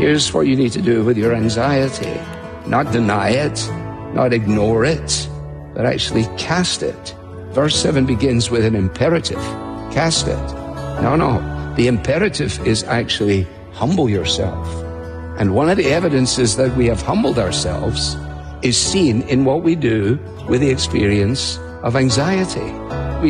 Here's what you need to do with your anxiety. Not deny it, not ignore it, but actually cast it. Verse 7 begins with an imperative. Cast it. No. The imperative is actually humble yourself. And one of the evidences that we have humbled ourselves is seen in what we do with the experience of anxiety.